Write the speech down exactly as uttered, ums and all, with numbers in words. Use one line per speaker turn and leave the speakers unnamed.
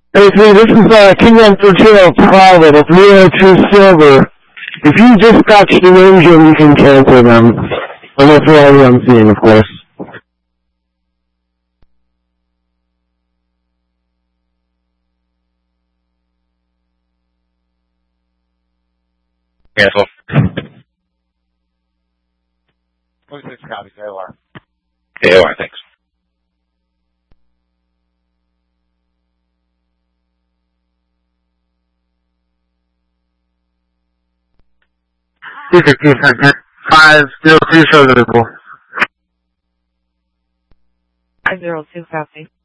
Hey, see, this is uh, King Emperor Trail Private of Rio two Silver. If you just got your engine, you can cancel them. Unless you're already on scene, of course.
Cancel.
twenty-six copies, A O R.
A O R, thanks.
two fifteen, five zero two, show available.
five zero two, copy.